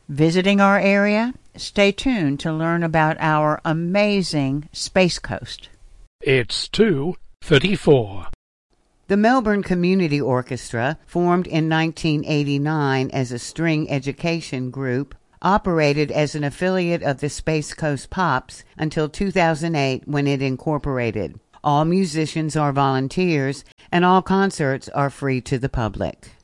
Visiting our area? Stay tuned to learn about our amazing Space Coast. It's 2:34. The Melbourne Community Orchestra, formed in 1989 as a string education group, operated as an affiliate of the Space Coast Pops until 2008 when it incorporated. All musicians are volunteers and all concerts are free to the public.